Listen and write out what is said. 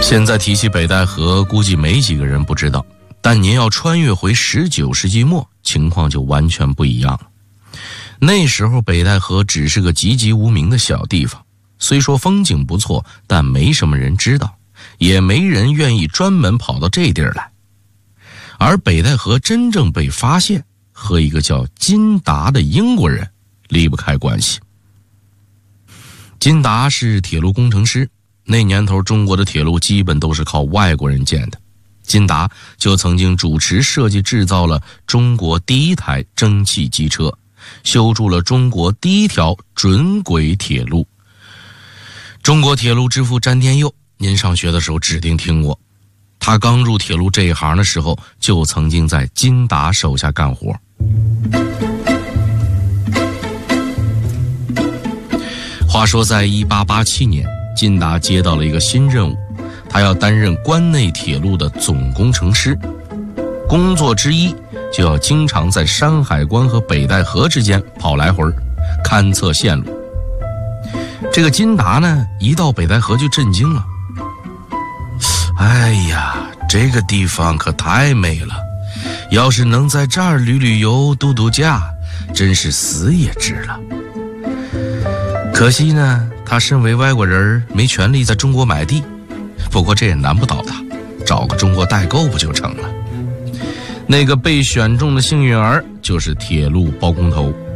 现在提起北戴河，估计没几个人不知道，但您要穿越回19世纪末，情况就完全不一样了。那时候北戴河只是个籍籍无名的小地方，虽说风景不错，但没什么人知道，也没人愿意专门跑到这地儿来。而北戴河真正被发现，和一个叫金达的英国人离不开关系。金达是铁路工程师，那年头中国的铁路基本都是靠外国人建的，金达就曾经主持设计制造了中国第一台蒸汽机车，修筑了中国第一条准轨铁路。中国铁路之父詹天佑，您上学的时候指定听过，他刚入铁路这一行的时候，就曾经在金达手下干活。话说在1887年，金达接到了一个新任务，他要担任关内铁路的总工程师，工作之一就要经常在山海关和北戴河之间跑来回，勘测线路。这个金达呢，一到北戴河就震惊了，哎呀，这个地方可太美了，要是能在这儿旅游度度假，真是死也值了。可惜呢，他身为外国人，没权利在中国买地，不过这也难不倒他，找个中国代购不就成了。那个被选中的幸运儿就是铁路包工头。